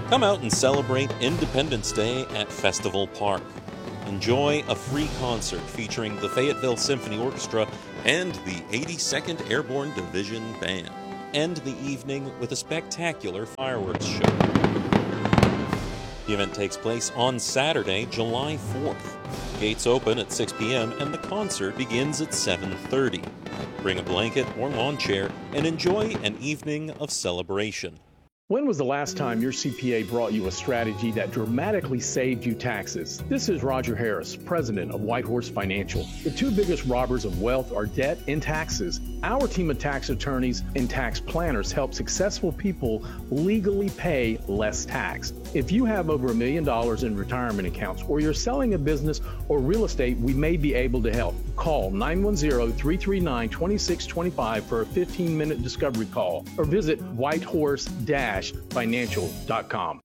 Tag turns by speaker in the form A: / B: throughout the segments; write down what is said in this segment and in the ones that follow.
A: Come out and celebrate Independence Day at Festival Park. Enjoy a free concert featuring the Fayetteville Symphony Orchestra and the 82nd Airborne Division Band. End the evening with a spectacular fireworks show. The event takes place on Saturday, July 4th. Gates open at 6 p.m. and the concert begins at 7:30. Bring a blanket or lawn chair and enjoy an evening of celebration.
B: When was the last time your CPA brought you a strategy that dramatically saved you taxes? This is Roger Harris, president of Whitehorse Financial. The two biggest robbers of wealth are debt and taxes. Our team of tax attorneys and tax planners help successful people legally pay less tax. If you have over $1 million in retirement accounts or you're selling a business or real estate, we may be able to help. Call 910-339-2625 for a 15-minute discovery call or visit whitehorse-financial.com.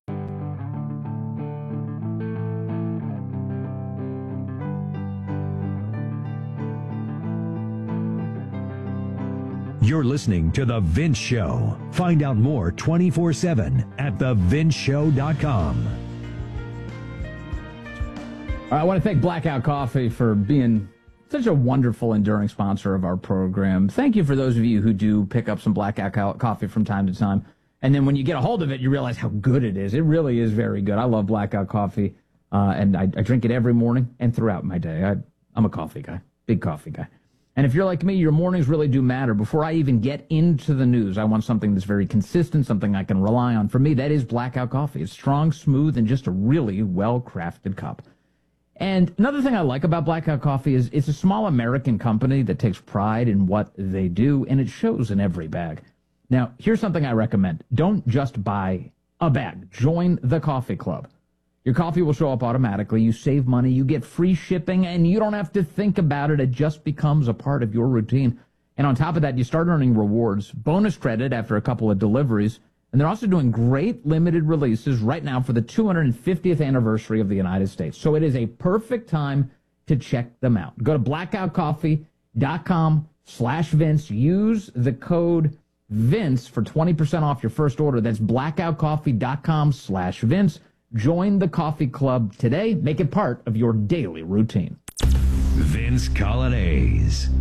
C: You're listening to The Vince Show. Find out more 24/7 at thevinceshow.com.
D: I want to thank Blackout Coffee for being such a wonderful, enduring sponsor of our program. Thank you for those of you who do pick up some Blackout Coffee from time to time. And then when you get a hold of it, you realize how good it is. It really is very good. I love Blackout Coffee, and I drink it every morning and throughout my day. I'm a coffee guy, big coffee guy. And if you're like me, your mornings really do matter. Before I even get into the news, I want something that's very consistent, something I can rely on. For me, that is Blackout Coffee. It's strong, smooth, and just a really well-crafted cup. And another thing I like about Blackout Coffee is it's a small American company that takes pride in what they do, and it shows in every bag. Now, here's something I recommend. Don't just buy a bag. Join the coffee club. Your coffee will show up automatically. You save money. You get free shipping, and you don't have to think about it. It just becomes a part of your routine. And on top of that, you start earning rewards, bonus credit after a couple of deliveries. And they're also doing great limited releases right now for the 250th anniversary of the United States. So it is a perfect time to check them out. Go to blackoutcoffee.com/Vince. Use the code Vince for 20% off your first order. That's blackoutcoffee.com/Vince. Join the coffee club today. Make it part of your daily routine.
C: Vince Coglianese.